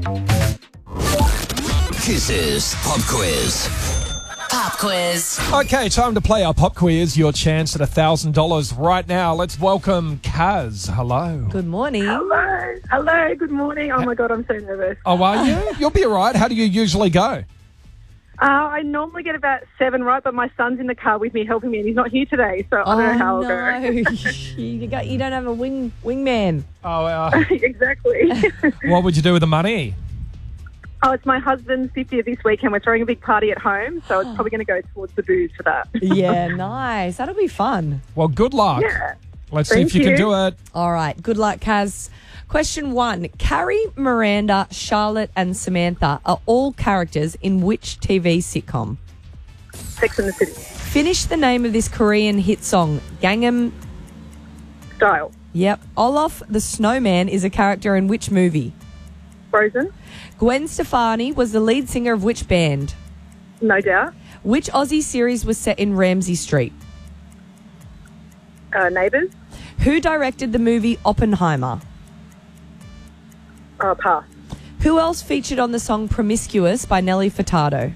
Kiss's Pop Quiz. Pop quiz. Okay, time to play our pop quiz. Your chance at $1,000 right now. Let's welcome Kaz. Hello. Good morning. Hello, good morning. Oh my God, I'm so nervous. Oh, are you? You'll be all right. How do you usually go? I normally get about 7 right, but my son's in the car with me helping me, and he's not here today, so I don't know how I'll go. You don't have a wingman. Oh, Exactly. what would you do with the money? Oh, it's my husband's 50th this weekend. We're throwing a big party at home, so it's probably going to go towards the booze for that. Yeah, nice. That'll be fun. Well, good luck. Yeah. Let's see if you can do it. All right. Good luck, Kaz. Question 1. Carrie, Miranda, Charlotte, and Samantha are all characters in which TV sitcom? Sex and the City. Finish the name of this Korean hit song. Gangnam. Style. Yep. Olaf the Snowman is a character in which movie? Frozen. Gwen Stefani was the lead singer of which band? No Doubt. Which Aussie series was set in Ramsay Street? Neighbours. Who directed the movie Oppenheimer? Pass. Who else featured on the song Promiscuous by Nelly Furtado?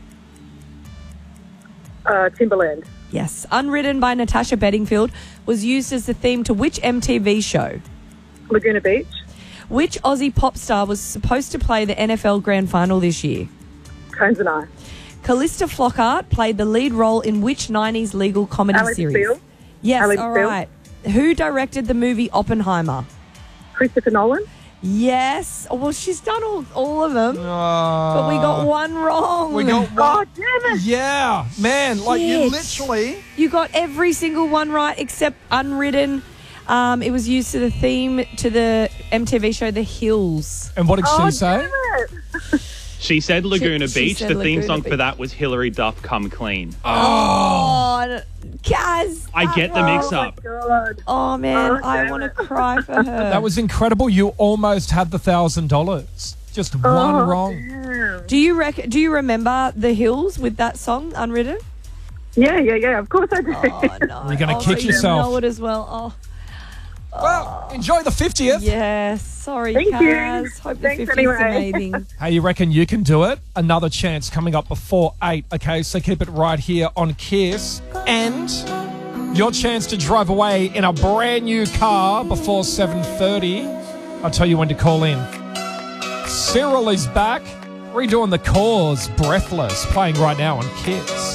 Timberland. Yes. Unwritten by Natasha Bedingfield was used as the theme to which MTV show? Laguna Beach. Which Aussie pop star was supposed to play the NFL Grand Final this year? Cones and I. Callista Flockhart played the lead role in which 90s legal comedy Alex series? Field. Yes, Alex all Field. right. Who directed the movie Oppenheimer? Christopher Nolan. Yes. Well, she's done all of them, but we got one wrong. We got Oh, one. damn it. Yeah, man, like you Shit. literally. You got every single one right except Unwritten. It was used to the theme to the MTV show The Hills. And what did she say? Damn it. She said Laguna She Beach. said The theme Laguna song for Beach. that was Hillary Duff, Come Clean. Oh, Kaz. I get the mix Oh, my up. God. Oh, man, Oh, I damn want to it. cry for her. That was incredible. You almost had the $1,000. Just one wrong. Damn. Do you remember The Hills with that song, Unwritten? Yeah, of course I do. Oh, no. You're gonna kick so yourself. You know it as well. Oh. Well, enjoy the 50th. Yes, sorry, Thank you. Kaz. Hope the Thanks 50th is anyway. amazing. Hey, you reckon you can do it? Another chance coming up before 8. Okay, so keep it right here on Kiss. And your chance to drive away in a brand new car before 7:30. I'll tell you when to call in. Cyril is back, redoing The Cause, Breathless, playing right now on Kiss.